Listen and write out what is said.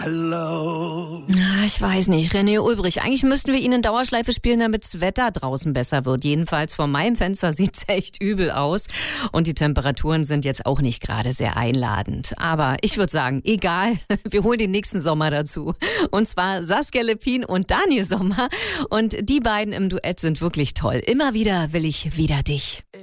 Hello. Ich weiß nicht, René Ulbrich. Eigentlich müssten wir ihn in Dauerschleife spielen, damit das Wetter draußen besser wird. Jedenfalls vor meinem Fenster sieht's echt übel aus. Und die Temperaturen sind jetzt auch nicht gerade sehr einladend. Aber ich würde sagen, egal, wir holen den nächsten Sommer dazu. Und zwar Saskia Lepin und Daniel Sommer. Und die beiden im Duett sind wirklich toll. Immer wieder will ich wieder dich.